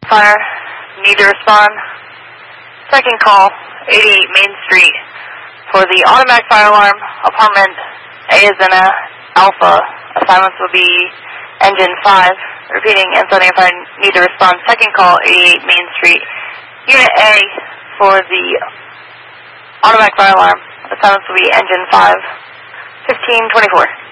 Fire, need to respond. Second call, 88 Main Street for the automatic fire alarm, apartment A as in Alpha. Assignments will be engine 5. Repeating, insulting fire, need to respond. Second call, 88 Main Street. Unit A for the automatic fire alarm. Assignments will be engine 5. 1524.